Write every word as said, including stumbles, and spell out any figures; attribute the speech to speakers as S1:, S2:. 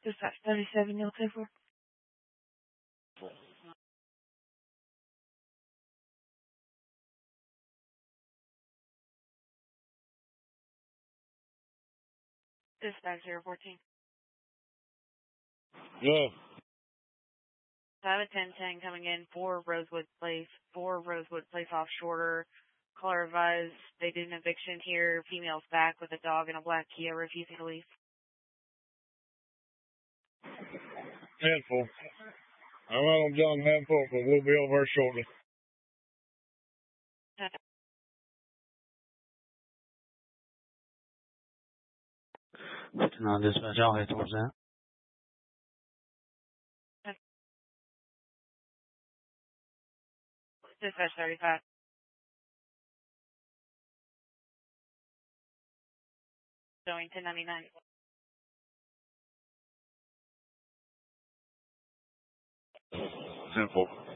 S1: Dispatch thirty-seven, you'll take for. Dispatch zero fourteen.
S2: Yeah.
S1: I have a ten ten coming in for Rosewood Place, for Rosewood Place off Shorter. Caller advised they did an eviction here. Female's back with a dog and a black Kia refusing to leave.
S2: Handful. I'm out on John Handful, but we'll be over shortly.
S3: No, dispatch, I'll head towards that.
S1: Dispatch thirty-five. Going ten ninety-nine.
S2: Handful.